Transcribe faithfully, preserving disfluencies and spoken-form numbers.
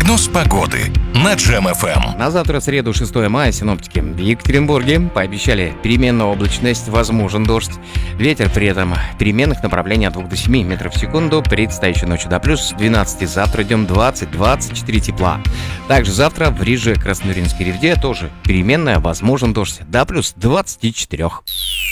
Прогноз погоды на Джем эф эм. На завтра, среду, шестое мая, синоптики в Екатеринбурге пообещали переменную облачность, возможен дождь. Ветер при этом переменных направлений от двух до семи метров в секунду. Предстоящей ночью до плюс двенадцати. Завтра днем двадцать-двадцать четыре тепла. Также завтра в Риже, Краснотурьинске, Ревде тоже переменная, возможен дождь до плюс двадцати четырёх.